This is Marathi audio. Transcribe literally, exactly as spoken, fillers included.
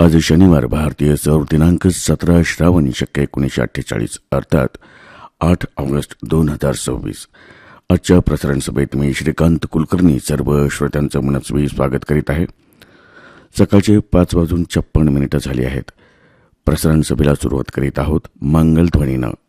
आज शनिवार भारतीय सौर दिनांक सतरा श्रावण शक्य एकोणीसशे अठ्ठेचाळीस अर्थात आठ ऑगस्ट दोन हजार सव्वीस. आजच्या प्रसारण सभेत मी श्रीकांत कुलकर्णी सर्व श्रोत्यांचं मनस्वी स्वागत करीत आहे. सकाळचे पाच वाजून छप्पन मिनिटं झाली आहेत. प्रसारण सभेला सुरुवात करीत आहोत मंगलध्वनीनं.